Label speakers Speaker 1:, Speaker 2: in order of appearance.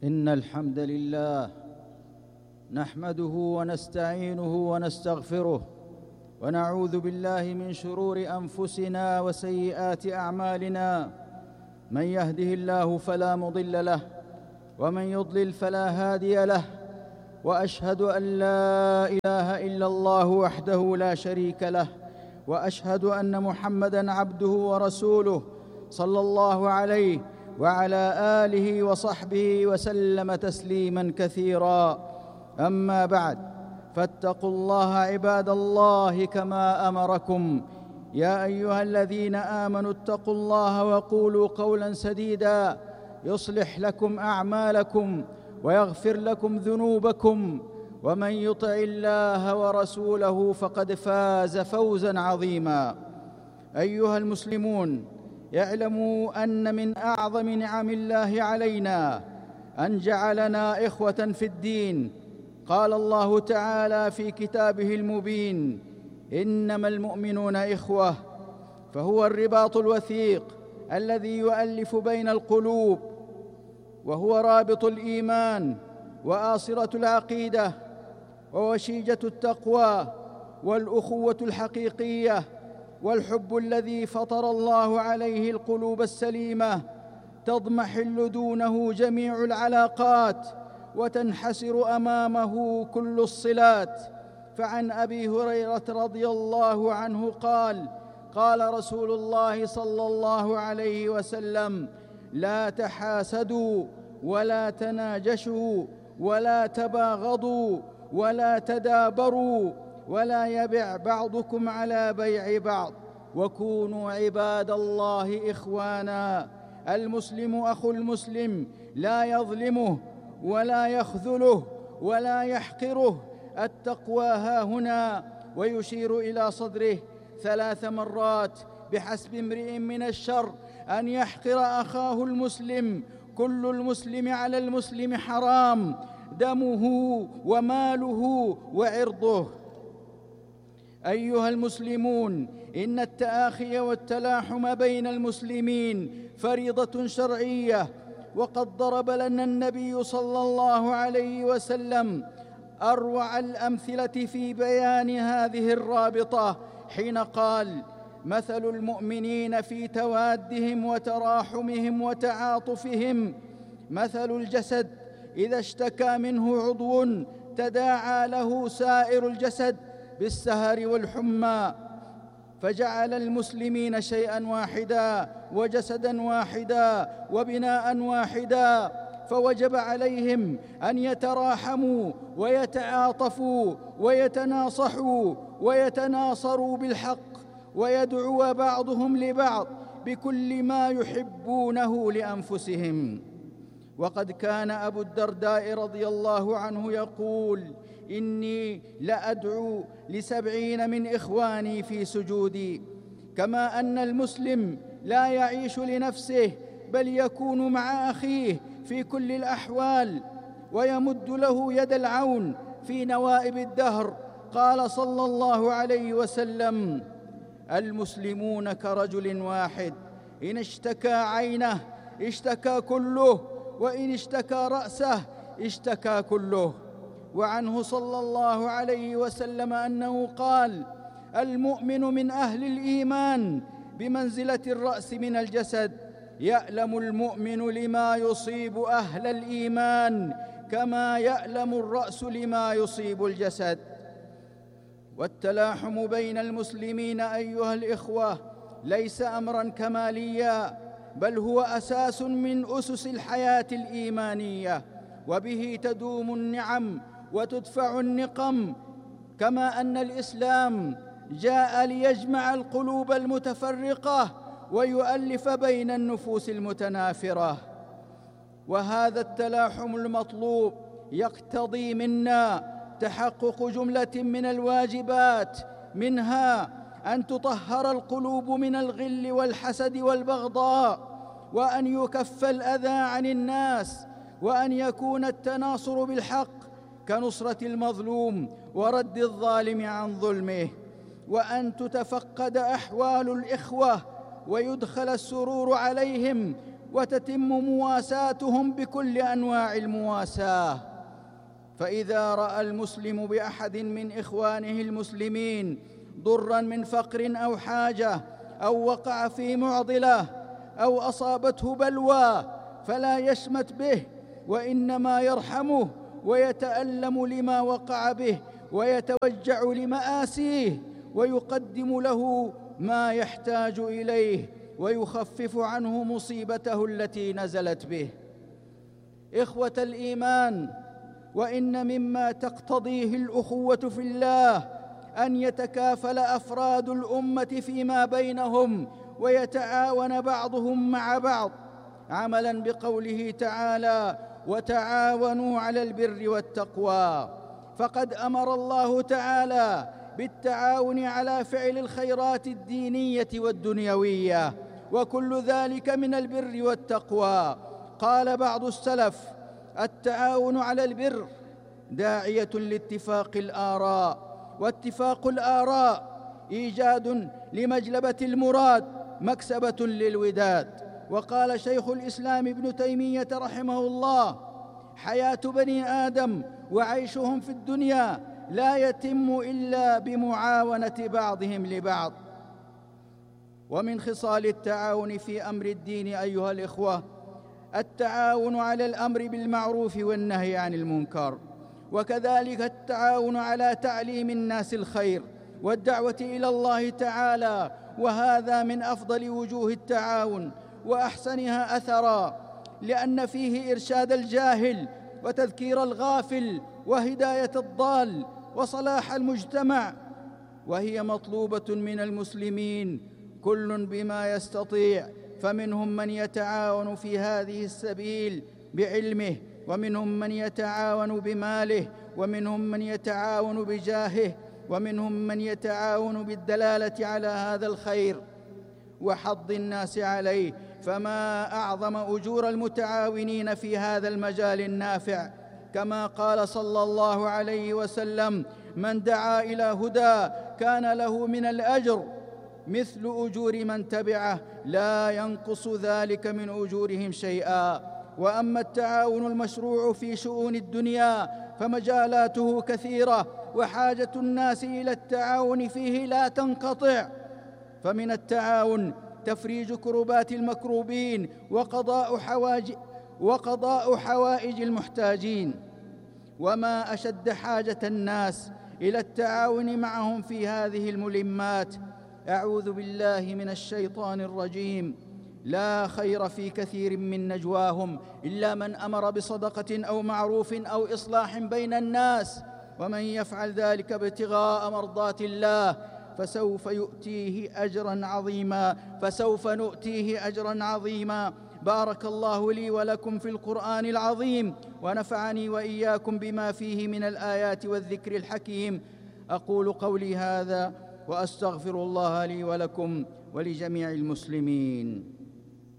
Speaker 1: إن الحمد لله نحمده ونستعينه ونستغفره ونعوذ بالله من شرور أنفسنا وسيئات أعمالنا. من يهده الله فلا مضل له ومن يضلل فلا هادي له، وأشهد أن لا إله إلا الله وحده لا شريك له، وأشهد أن محمدًا عبده ورسوله صلى الله عليه وعلى آله وصحبه وسلم تسليماً كثيراً. أما بعد، فاتقوا الله عباد الله كما أمركم. يا أيها الذين آمنوا اتقوا الله وقولوا قولاً سديداً يصلح لكم أعمالكم ويغفر لكم ذنوبكم، ومن يطع الله ورسوله فقد فاز فوزاً عظيماً. أيها المسلمون، اعلموا أن من أعظم نعم الله علينا أن جعلنا إخوة في الدين. قال الله تعالى في كتابه المبين: إنما المؤمنون إخوة. فهو الرباط الوثيق الذي يؤلف بين القلوب، وهو رابط الإيمان وآصرة العقيدة ووشيجة التقوى والأخوة الحقيقية، والحب الذي فطر الله عليه القلوب السليمة، تضمحل دونه جميع العلاقات وتنحسر أمامه كل الصلات. فعن أبي هريرة رضي الله عنه قال: قال رسول الله صلى الله عليه وسلم: لا تحاسدوا ولا تناجشوا ولا تباغضوا ولا تدابروا ولا يبع بعضكم على بيع بعض، وكونوا عباد الله إخوانا. المسلم أخو المسلم، لا يظلمه ولا يخذله ولا يحقره. التقوى هاهنا، ويشير إلى صدره 3 مرات: بحسب امرئ من الشر أن يحقر أخاه المسلم، كل المسلم على المسلم حرام، دمه وماله وعرضه. أيها المسلمون، إن التآخي والتلاحم بين المسلمين فريضة شرعية، وقد ضرب لنا النبي صلى الله عليه وسلم أروع الأمثلة في بيان هذه الرابطة، حين قال: مثل المؤمنين في توادهم وتراحمهم وتعاطفهم مثل الجسد إذا اشتكى منه عضو تداعى له سائر الجسد بالسهر والحمى. فجعل المسلمين شيئاً واحداً وجسداً واحداً وبناءً واحداً، فوجب عليهم أن يتراحموا ويتعاطفوا ويتناصحوا ويتناصروا بالحق، ويدعو بعضهم لبعض بكل ما يحبونه لأنفسهم. وقد كان أبو الدرداء رضي الله عنه يقول: إني لأدعو ل70 من إخواني في سجودي. كما أن المسلم لا يعيش لنفسه، بل يكون مع أخيه في كل الأحوال، ويمد له يد العون في نوائب الدهر. قال صلى الله عليه وسلم: المسلمون كرجل واحد، إن اشتكى عينه اشتكى كله، وإن اشتكى رأسه اشتكى كله. وعنه صلى الله عليه وسلم أنه قال: المؤمن من أهل الإيمان بمنزلة الرأس من الجسد، يألم المؤمن لما يصيب أهل الإيمان كما يألم الرأس لما يصيب الجسد. والتلاحم بين المسلمين أيها الإخوة ليس أمراً كمالياً، بل هو أساس من أسس الحياة الإيمانية، وبه تدوم النعم وتدفع النقم. كما أن الإسلام جاء ليجمع القلوب المتفرقة ويؤلف بين النفوس المتنافرة. وهذا التلاحم المطلوب يقتضي منا تحقق جملة من الواجبات، منها أن تطهر القلوب من الغل والحسد والبغضاء، وأن يكف الأذى عن الناس، وأن يكون التناصر بالحق كنصرة المظلوم ورد الظالم عن ظلمه، وأن تتفقد أحوال الإخوة ويدخل السرور عليهم وتتم مواساتهم بكل أنواع المواساة. فإذا رأى المسلم بأحد من إخوانه المسلمين ضراً من فقر أو حاجة أو وقع في معضلة أو أصابته بلوى فلا يشمت به، وإنما يرحمه ويتألم لما وقع به ويتوجع لمآسيه، ويقدم له ما يحتاج إليه ويخفف عنه مصيبته التي نزلت به. إخوة الإيمان، وإن مما تقتضيه الأخوة في الله أن يتكافل أفراد الأمة فيما بينهم ويتعاون بعضهم مع بعض، عملاً بقوله تعالى: وتعاونوا على البر والتقوى. فقد أمر الله تعالى بالتعاون على فعل الخيرات الدينية والدنيوية، وكل ذلك من البر والتقوى. قال بعض السلف: التعاون على البر داعية لاتفاق الآراء، واتفاق الآراء إيجاد لمجلبة المراد، مكسبة للوداد. وقال شيخ الإسلام ابن تيمية رحمه الله: حياة بني آدم وعيشهم في الدنيا لا يتم إلا بمعاونة بعضهم لبعض. ومن خصال التعاون في أمر الدين أيها الإخوة التعاون على الأمر بالمعروف والنهي عن المنكر، وكذلك التعاون على تعليم الناس الخير والدعوة إلى الله تعالى، وهذا من أفضل وجوه التعاون وأحسنها أثراً، لأن فيه إرشاد الجاهل وتذكير الغافل وهداية الضال وصلاح المجتمع، وهي مطلوبة من المسلمين كل بما يستطيع. فمنهم من يتعاون في هذه السبيل بعلمه، ومنهم من يتعاون بماله، ومنهم من يتعاون بجاهه، ومنهم من يتعاون بالدلالة على هذا الخير وحض الناس عليه. فما أعظم أجور المتعاونين في هذا المجال النافع، كما قال صلى الله عليه وسلم: من دعا إلى هدى كان له من الأجر مثل أجور من تبعه لا ينقص ذلك من أجورهم شيئا. وأما التعاون المشروع في شؤون الدنيا فمجالاته كثيرة، وحاجة الناس إلى التعاون فيه لا تنقطع. فمن التعاون تفريج كربات المكروبين وقضاء حوائج المحتاجين. وما أشد حاجة الناس إلى التعاون معهم في هذه الملمات. أعوذ بالله من الشيطان الرجيم: لا خير في كثير من نجواهم إلا من أمر بصدقة أو معروف أو إصلاح بين الناس، ومن يفعل ذلك ابتغاء مرضات الله فسوف نؤتيه أجراً عظيما. بارك الله لي ولكم في القرآن العظيم، ونفعني وإياكم بما فيه من الآيات والذكر الحكيم. أقول قولي هذا وأستغفر الله لي ولكم ولجميع المسلمين.